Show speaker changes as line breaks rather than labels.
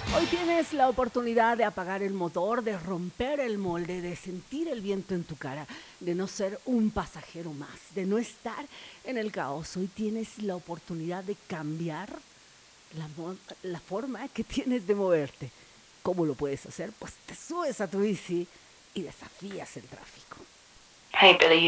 Hoy tienes la oportunidad de apagar el motor, de romper el molde, de sentir el viento en tu cara, de no ser un pasajero más, de no estar en el caos. Hoy tienes la oportunidad de cambiar la forma que tienes de moverte. ¿Cómo lo puedes hacer? Pues te subes a tu bici y desafías el tráfico.
Hey Billy,